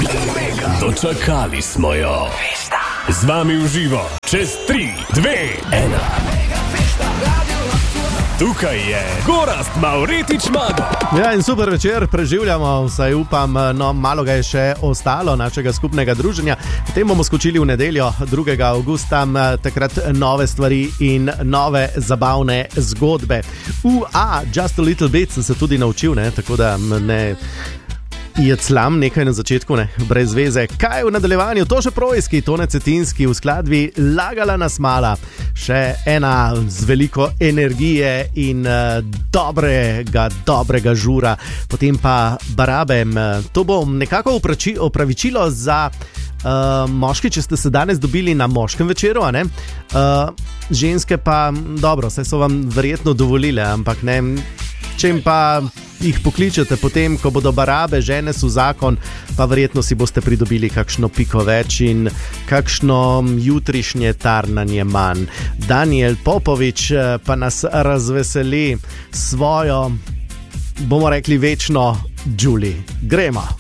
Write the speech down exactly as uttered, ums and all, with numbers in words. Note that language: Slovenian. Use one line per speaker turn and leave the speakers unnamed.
Dočakali smo jo. Z vami v živo, čez tri, dve, ena. Tukaj je Gorazd Mavretič Mago.
Ja, in super večer preživljamo, vsaj upam, no malo ga je še ostalo našega skupnega druženja. Potem bomo skočili v nedeljo, drugega avgusta, takrat nove stvari in nove zabavne zgodbe. U, a, Just a Little Bit sem se tudi naučil, ne, tako da ne... Je clam nekaj na začetku, ne, brez veze. Kaj v nadaljevanju? Toše Projski, Tone Cetinski v skladbi Lagala nas mala. Še ena z veliko energije in uh, dobrega, dobrega žura. Potem pa Barabem. To bo nekako uprači, opravičilo za uh, moški, če ste se danes dobili na moškem večeru, a ne? Uh, ženske pa, dobro, saj so vam verjetno dovolile, ampak ne... Če jim pa jih pokličete potem, ko bodo barabe, žene so zakon, pa verjetno si boste pridobili kakšno piko več in kakšno jutrišnje tarnanje manj. Daniel Popovič pa nas razveseli svojo, bomo rekli, večno Julie. Gremo!